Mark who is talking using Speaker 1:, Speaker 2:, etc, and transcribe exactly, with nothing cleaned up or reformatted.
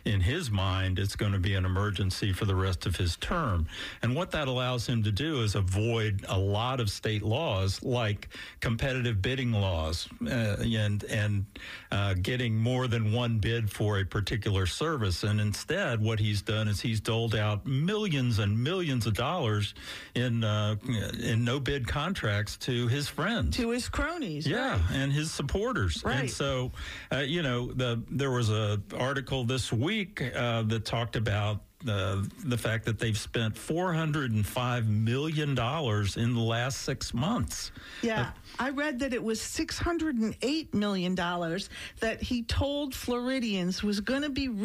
Speaker 1: in his mind, it's going to be an emergency for the rest of his term. And what that allows him to do is avoid a lot of state laws like competitive bidding laws uh, and, and uh, getting more than one bid for a particular service. And instead, what he's done is he's doled out millions and millions of dollars in uh, in no bid contracts to his friends,
Speaker 2: to his cronies,
Speaker 1: yeah,
Speaker 2: right.
Speaker 1: and his supporters.
Speaker 2: Right.
Speaker 1: And so, uh, you know, the there was a article this week uh, that talked about Uh, the fact that they've spent four hundred five million dollars in the last six months.
Speaker 2: Yeah,
Speaker 1: Uh,
Speaker 2: I read that it was six hundred eight million dollars that he told Floridians was going to be